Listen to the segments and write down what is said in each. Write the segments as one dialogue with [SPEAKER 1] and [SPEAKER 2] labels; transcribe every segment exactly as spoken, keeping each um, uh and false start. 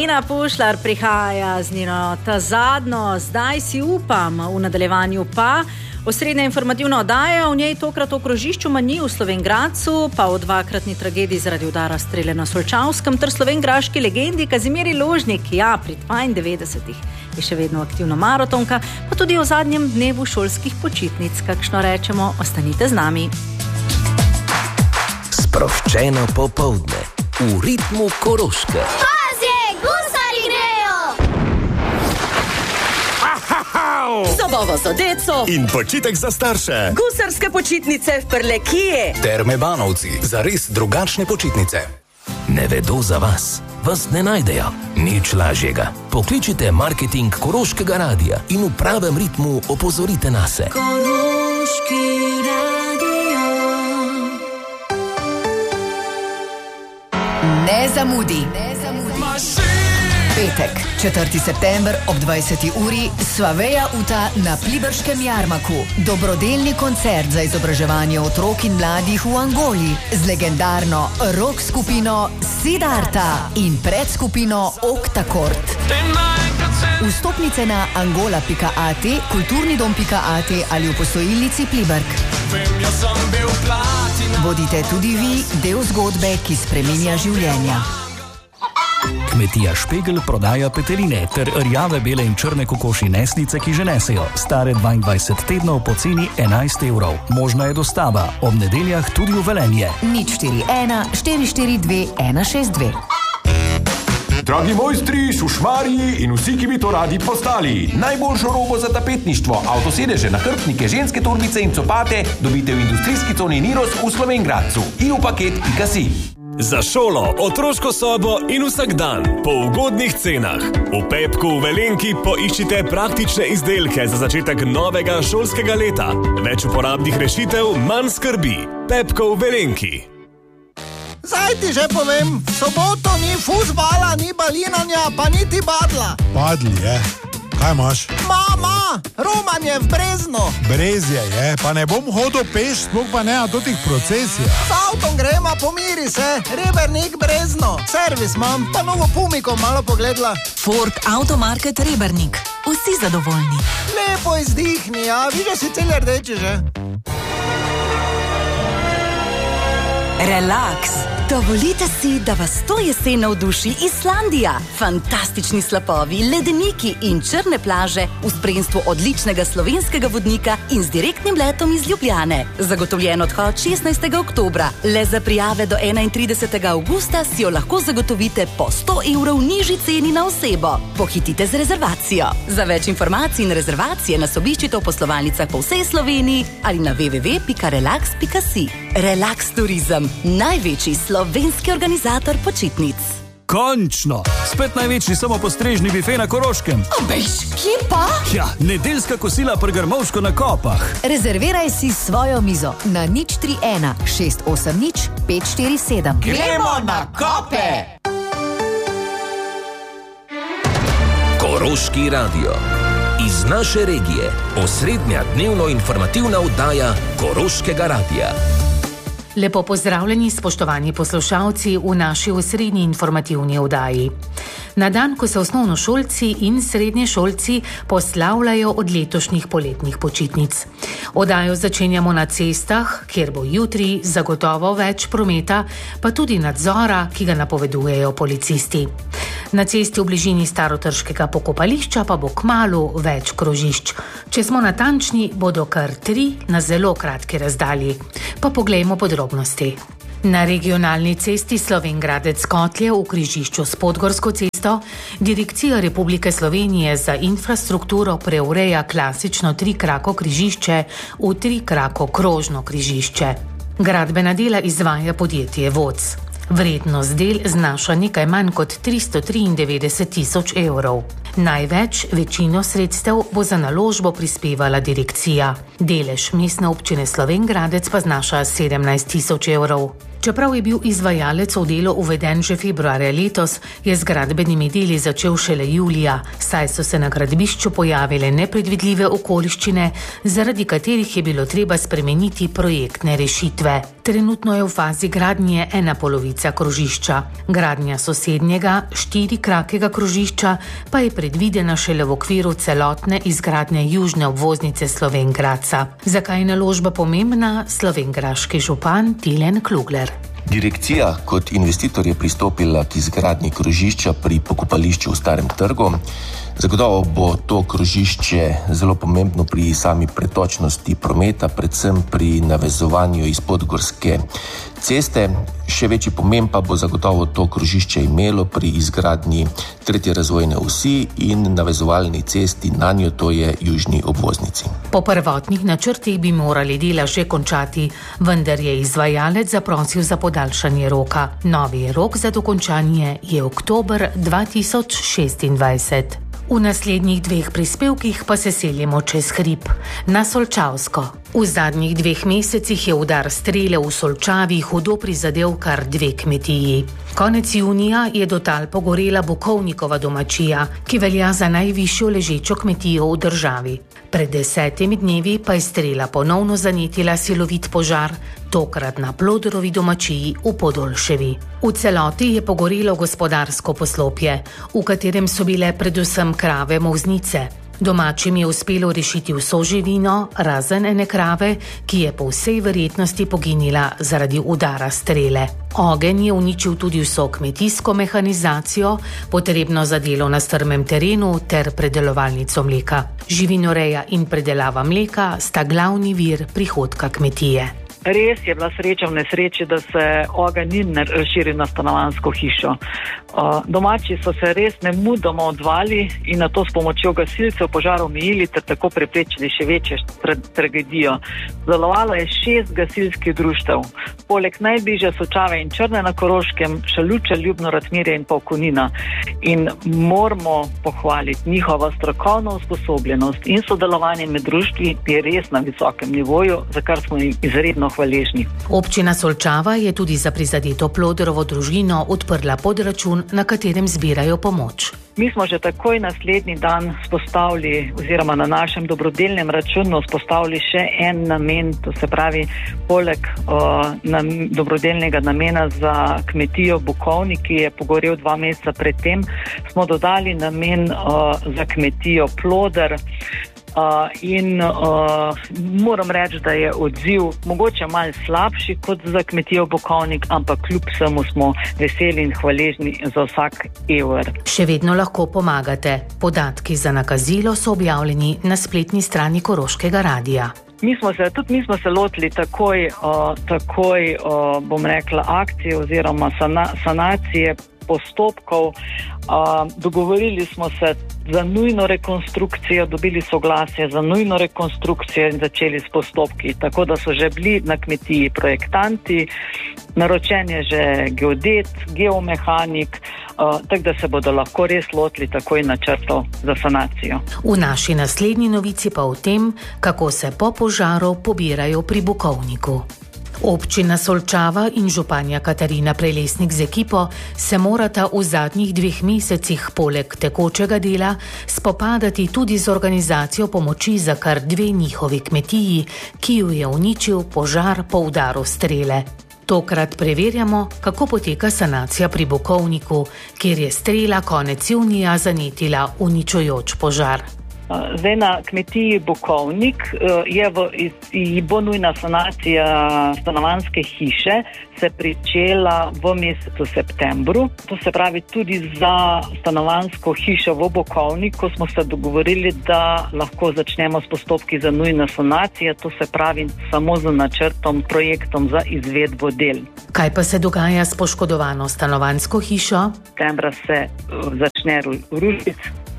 [SPEAKER 1] Tina Pušlar prihaja z njeno ta zadnjo, zdaj si upam, v nadaljevanju pa osrednja informativna oddaja, v njej tokrat o krožišču Manji v Slovenj Gradcu, pa o dvakratni tragediji zaradi udara strele na Solčavskem ter slovenjgraški legendi Kazimiri Ložnik, ja, pri dvaindevetdesetih je še vedno aktivna maratonka, pa tudi o zadnjem dnevu šolskih počitnic, kakšno rečemo, ostanite z nami.
[SPEAKER 2] Sproščeno popoldne, v ritmu Koroške.
[SPEAKER 3] Pazje, gusari grejo!
[SPEAKER 4] Zabava za deco
[SPEAKER 5] in počitek za starše.
[SPEAKER 4] Gusarske počitnice v Prlekiji.
[SPEAKER 5] Terme Banovci, za res drugačne počitnice.
[SPEAKER 2] Ne vedo za vas, vas ne najdejo. Nič lažjega. Pokličite marketing Koroškega radija in v pravem ritmu opozorite nase.
[SPEAKER 4] Koroški radio.
[SPEAKER 6] Ne zamudi. Ne zamudi. Petek, četrti september ob dvajseti uri, Svaveja Uta na Pliberškem jarmaku. Dobrodelni koncert za izobraževanje otrok in mladih v Angoli z legendarno rock skupino Siddharta in predskupino Oktakord. Vstopnice na angola pika at, kulturni dom pika at ali v posojilnici Pliberk. Bodite tudi vi del zgodbe, ki spreminja življenja.
[SPEAKER 7] Kmetija Špegel prodaja peteline ter rjave, bele in črne kokoši nesnice, ki že nesejo. Stare dvaindvajset tednov po ceni enajst evrov. Možna je dostava, ob nedeljah tudi v Velenje.
[SPEAKER 6] nič štiri ena štiri štiri dve ena šest dve.
[SPEAKER 8] Dragi mojstri, šušmarji in vsi, ki bi to radi postali. Najboljšo robo za tapetništvo, avtosedeže, nahrbtnike, ženske torbice in copate dobite v industrijski coni Niros v Slovenj Gradcu in v paket pika si.
[SPEAKER 5] Za šolo, otroško sobo in vsak dan po ugodnih cenah. V Pepku v Velenki poiščite praktične izdelke za začetek novega šolskega leta. Več uporabnih rešitev, manj skrbi. Pepko v Velenki.
[SPEAKER 9] Zdaj ti že povem, v soboto ni fuzbala, ni balinanja, pa niti badla.
[SPEAKER 10] Badli je. Kaj imaš?
[SPEAKER 9] Mama, romanje v Brezno.
[SPEAKER 10] Brezje je, pa ne bom hodil peš, sploh pa ne na totih procesijah.
[SPEAKER 9] S avtom grema, pomiri se, Rebernik Brezno. Servis imam, pa novo Pumiko malo pogledala.
[SPEAKER 11] Ford Automarket Rebernik. Vsi zadovoljni.
[SPEAKER 9] Lepo izdihni, ja, vidiš si cel rdeči že.
[SPEAKER 11] Relax. Dovolite si, da vas to jesen navduši Islandija. Fantastični slapovi, ledeniki in črne plaže v spremstvu odličnega slovenskega vodnika in z direktnim letom iz Ljubljane. Zagotovljen odhod šestnajstega oktobra. Le za prijave do enaintridesetega avgusta si jo lahko zagotovite po sto evrov nižji ceni na osebo. Pohitite z rezervacijo. Za več informacij in rezervacije nas obiščite v poslovalnicah po vsej Sloveniji ali na w w w pika relax pika si. Relax Turizem, največji slovenski organizator počitnic.
[SPEAKER 7] Končno! Spet največji samopostrežni bife na Koroškem.
[SPEAKER 6] Obejš, kje pa?
[SPEAKER 7] Ja, nedeljska kosila pri Grmovško na Kopah.
[SPEAKER 6] Rezerviraj si svojo mizo na nič tri ena šest osem nič pet štiri sedem.
[SPEAKER 9] Gremo na Kope!
[SPEAKER 2] Koroški radio. Iz naše regije. Osrednja dnevno informativna oddaja Koroškega radija.
[SPEAKER 12] Lepo pozdravljeni, spoštovani poslušalci v naši osrednji informativni oddaji. Na dan, ko se osnovnošolci in srednješolci poslavljajo od letošnjih poletnih počitnic. Oddajo začenjamo na cestah, kjer bo jutri zagotovo več prometa, pa tudi nadzora, ki ga napovedujejo policisti. Na cesti v bližini Starotrškega pokopališča pa bo kmalu več krožišč. Če smo natančni, bodo kar tri na zelo kratki razdalji. Pa poglejmo podrobnosti. Na regionalni cesti Slovenj Gradec-Kotlje v križišču s Podgorsko cesto Direkcija Republike Slovenije za infrastrukturo preureja klasično trikrako križišče v trikrako krožno križišče. Gradbena dela izvaja podjetje Voc. Vrednost del znaša nekaj manj kot tristo triindevetdeset tisoč evrov. Največ, večino sredstev bo za naložbo prispevala direkcija. Delež mestne občine Slovenj Gradec pa znaša sedemnajst tisoč evrov. Čeprav je bil izvajalec v delo uveden že februarja letos, je z gradbenimi deli začel šele julija, saj so se na gradbišču pojavile nepredvidljive okoliščine, zaradi katerih je bilo treba spremeniti projektne rešitve. Trenutno je v fazi gradnje ena polovica krožišča. Gradnja sosednjega, štirikrakega krožišča pa je predvidena šele v okviru celotne izgradnje južne obvoznice Slovenj Gradca. Zakaj je naložba pomembna? Slovenjgraški župan Tilen Klugler.
[SPEAKER 13] Direkcija kot investitor je pristopila k izgradnji krožišča pri pokopališču v Starem trgu. Zagotovo bo to krožišče zelo pomembno pri sami pretočnosti prometa, predvsem pri navezovanju iz podgorske ceste. Še večji pomen pa bo zagotovo to krožišče imelo pri izgradnji tretje razvojne osi in navezovalni cesti na njo, to je južni obvoznici.
[SPEAKER 12] Po prvotnih načrtih bi morali dela že končati, vendar je izvajalec zaprosil za podaljšanje roka. Novi rok za dokončanje je oktober dva tisoč šestindvajset. V naslednjih dveh prispevkih pa se selimo čez hrib, na Solčavsko. V zadnjih dveh mesecih je udar strele v Solčavi hudo prizadel kar dve kmetiji. Konec junija je do tal pogorela Bukovnikova domačija, ki velja za najvišjo ležečo kmetijo v državi. Pred desetimi dnevi pa je strela ponovno zanetila silovit požar, tokrat na Ploderovi domačiji v Podolševi. V celoti je pogorelo gospodarsko poslopje, v katerem so bile predvsem krave molznice. Domačim je uspelo rešiti vso živino, razen ene krave, ki je po vsej verjetnosti poginila zaradi udara strele. Ogenj je uničil tudi vso kmetijsko mehanizacijo, potrebno za delo na strmem terenu ter predelovalnico mleka. Živinoreja in predelava mleka sta glavni vir prihodka kmetije.
[SPEAKER 14] Res je bila sreča v nesreči, da se ogenj ni razširil na stanovanjsko hišo. Domači so se res nemudoma odzvali in na to s pomočjo gasilcev požar omejili ter tako preprečili še večjo tragedijo. Delovalo je šest gasilskih društev. Poleg najbližje Solčave in Črne na Koroškem, Šaluče, Ljubno, Ratmirje in Polkonina. In moramo pohvaliti njihovo strokovno usposobljenost in sodelovanje med društvi je res na visokem nivoju, za kar smo jim izredno hvaležni.
[SPEAKER 12] Občina Solčava je tudi za prizadeto Ploderovo družino odprla podračun, na katerem zbirajo pomoč.
[SPEAKER 14] Mi smo že takoj naslednji dan spostavili oziroma na našem dobrodelnem računu spostavili še en namen, to se pravi poleg uh, nam, dobrodelnega namena za kmetijo Bukovnik, ki je pogorel dva meseca predtem, smo dodali namen uh, za kmetijo Ploder. Uh, in uh, moram reči, da je odziv mogoče malo slabši kot za kmetijo Bukovnik, ampak kljub vsemu smo veseli in hvaležni za vsak evr.
[SPEAKER 12] Še vedno lahko pomagate. Podatki za nakazilo so objavljeni na spletni strani Koroškega radia.
[SPEAKER 14] Mi smo se, tudi mi smo se lotili takoj, uh, takoj uh, bom rekla, akcije oziroma sana, sanacije postopkov. Uh, dogovorili smo se za nujno rekonstrukcijo, dobili soglasje za nujno rekonstrukcijo in začeli s postopki. Tako da so že bili na kmetiji projektanti, naročen je že geodet, geomehanik, uh, tako da se bodo lahko res lotili takoj načrtov za sanacijo.
[SPEAKER 12] V naši naslednji novici pa o tem, kako se po požaru pobirajo pri Bukovniku. Občina Solčava in županja Katarina Prelesnik z ekipo se morata v zadnjih dveh mesecih poleg tekočega dela spopadati tudi z organizacijo pomoči za kar dve njihovi kmetiji, ki ju je uničil požar po udaru strele. Tokrat preverjamo, kako poteka sanacija pri Bukovniku, kjer je strela konec junija zanetila uničujoč požar.
[SPEAKER 14] Zdaj na kmetiji Bukovnik je v, bo nujna sanacija stanovanjske hiše se pričela v mesecu septembru. To se pravi tudi za stanovanjsko hišo v Bukovniku smo se dogovorili, da lahko začnemo s postopki za nujno sanacijo, to se pravi samo z načrtom, projektom za izvedbo del.
[SPEAKER 12] Kaj pa se dogaja s poškodovano stanovanjsko hišo?
[SPEAKER 14] Septembra se začne rušiti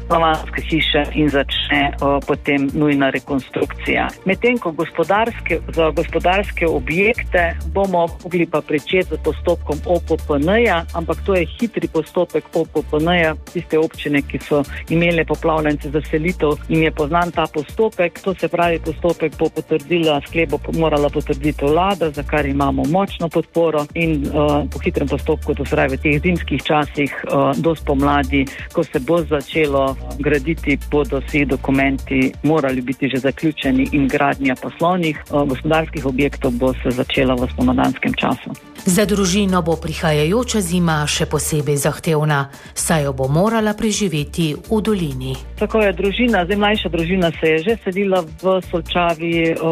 [SPEAKER 14] stanovanjske hiše in začne uh, potem nujna rekonstrukcija. Medtem ko gospodarske, za gospodarske objekte bomo mogli pa pričeti z postopkom O P P N-ja, ampak to je hitri postopek O P P N-ja. Tiste občine, ki so imele poplavljence za selitev, jim je poznan ta postopek. To se pravi, postopek bo potrdila, sklep bo morala potrditi vlada, za kar imamo močno podporo in uh, po hitrem postopku, to se pravi v teh zimskih časih uh, do spomladi, ko se bo začelo graditi, bodo vsi dokumenti morali biti že zaključeni in gradnja poslovnih uh, gospodarskih objektov bo se začela v spomladanskem času.
[SPEAKER 12] Za družino bo prihajajoča zima še posebej zahtevna, saj jo bo morala preživeti v dolini.
[SPEAKER 14] Tako je, družina, zdaj mlajša družina se je že selila v Solčavi,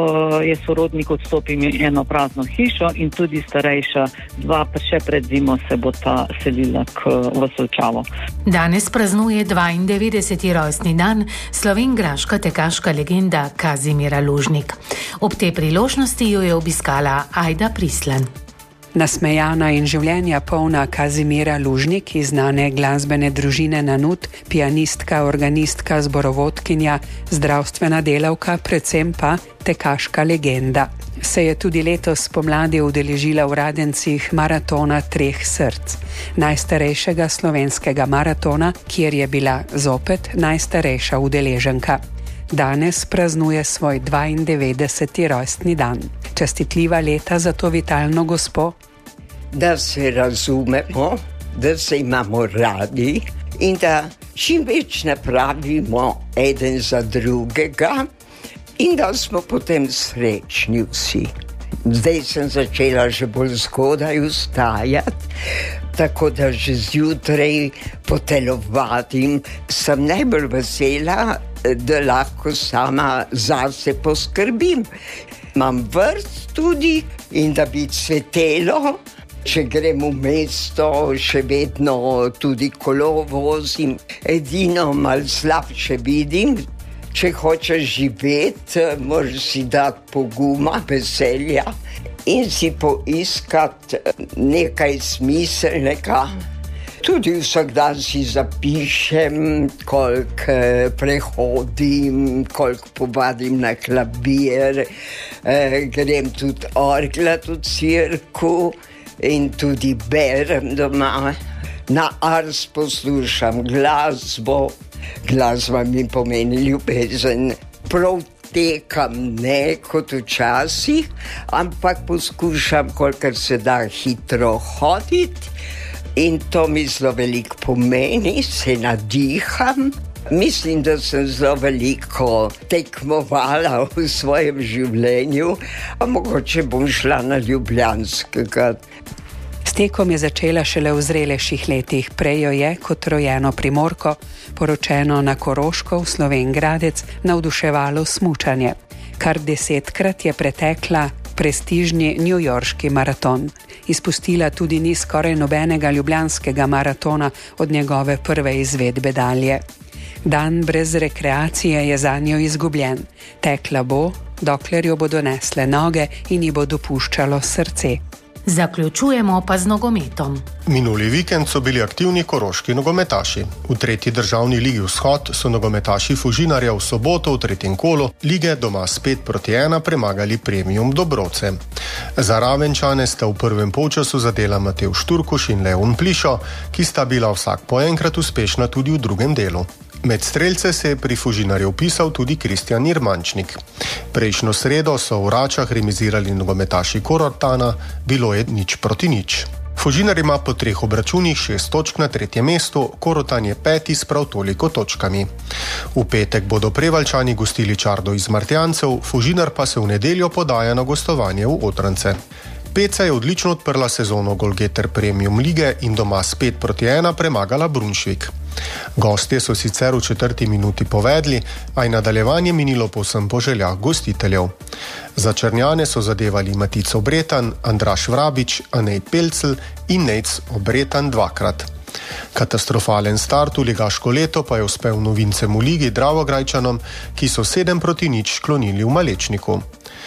[SPEAKER 14] je sorodnik odstopil eno prazno hišo in tudi starejša dva, še pred zimo se bo ta selila k, v Solčavo.
[SPEAKER 12] Danes praznuje dvaindevetdeseti rojstni dan slovenjgraška tekaška legenda Kazimira Lužnik. Ob tej priložnosti jo je obiskala Ajda Prislan.
[SPEAKER 15] Nasmejana in življenja polna Kazimira Lužnik iz znane glasbene družine Nanut, pianistka, organistka, zborovodkinja, zdravstvena delavka, predvsem pa tekaška legenda. Se je tudi letos pomladi udeležila v Radencih maratona treh src, najstarejšega slovenskega maratona, kjer je bila zopet najstarejša udeleženka. Danes praznuje svoj dvaindevetdeseti rojstni dan. Čestitljiva leta za to vitalno gospo.
[SPEAKER 16] Da se razumemo, da se imamo radi in da čim več napravimo eden za drugega in da smo potem srečni vsi. Zdaj sem začela že bolj zgodaj vstajati, tako da že zjutraj potelovadim. Sem najbolj vesela, da lahko sama zase poskrbim. Imam vrt tudi in da bi cvetelo, če grem v mesto, še vedno tudi kolo vozim. Edino malo slabše vidim, če hočeš živeti, moraš si dati poguma, veselja in si poiskati nekaj smiselnega. Tudi vsak dan si zapišem, koliko prehodim, koliko povadim na klavir, eh, grem tudi orglat v cirku in tudi berem doma. Na Ars poslušam glasbo, glasba mi pomeni ljubezen. Prav tekam ne kot včasih, ampak poskušam, kolikor se da hitro hoditi. In to mi zelo veliko pomeni, se nadiham. Mislim, da sem zelo veliko tekmovala v svojem življenju, a mogoče bom šla na Ljubljanskega.
[SPEAKER 15] S tekom je začela šele v zrelejših letih. Prej jo je kot rojeno Primorko, poročeno na Koroško v Slovenj Gradec, navduševalo smučanje. Kar desetkrat je pretekla prestižni newyorški maraton. Izpustila tudi ni skoraj nobenega ljubljanskega maratona od njegove prve izvedbe dalje. Dan brez rekreacije je zanjo izgubljen. Tekla bo, dokler jo bodo nesle noge in ji bo dopuščalo srce.
[SPEAKER 12] Zaključujemo pa z nogometom.
[SPEAKER 17] Minuli vikend so bili aktivni koroški nogometaši. V tretji državni ligi Vzhod so nogometaši Fužinarja v soboto v tretjem kolu lige doma s pet proti ena premagali Premium Dobrovce. Za Ravenčane sta v prvem polčasu zadela Matevž Turkuš in Leon Plišo, ki sta bila vsak po enkrat uspešna tudi v drugem delu. Med strelce se je pri Fužinarju vpisal tudi Kristjan Irmančnik. Prejšnjo sredo so v Račah remizirali nogometaši Korortana, bilo je nič proti nič. Fužinar ima po treh obračunih šest točk na tretjem mestu, Korotan je peti s prav toliko točkami. V petek bodo Prevaljčani gostili Čardo iz Martjancev, Fužinar pa se v nedeljo podaja na gostovanje v Otrance. Peca je odlično odprla sezono Golgeter Premium lige in doma s pet proti ena premagala Brunšvik. Gostje so sicer v četrti minuti povedli, a je nadaljevanje minilo povsem po željah gostiteljev. Za Črnjane so zadevali Matic Obretan, Andraž Vrabič, Anej Pelcl in Nejc Obretan dvakrat. Katastrofalen start v ligaško leto pa je uspel novincem v ligi Dravograjčanom, ki so sedem proti nič klonili v Malečniku.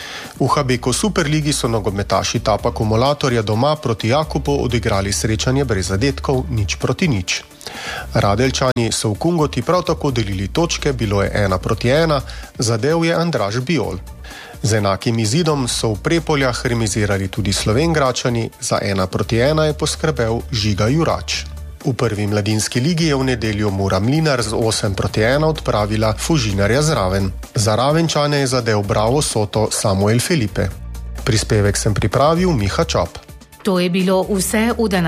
[SPEAKER 17] V Habeko Superligi so nogometaši Tapa Kumulatorja doma proti Jakupu odigrali srečanje brez zadetkov nič proti nič. Radeljčani so v Kungoti prav tako delili točke, bilo je ena proti ena, zadev je Andraž Bijol. Z enakim izidom so v Prepoljah remizirali tudi Slovenjgračani, za ena proti ena je poskrbel Žiga Jurač. V prvi mladinski ligi je v nedeljo Mura Mlinar z osem proti ena odpravila Fužinarja Zraven. Za Ravenčane je zadev Bravo Soto Samuel Felipe. Prispevek sem pripravil Miha Čop.
[SPEAKER 12] To je bilo vse v današnjem.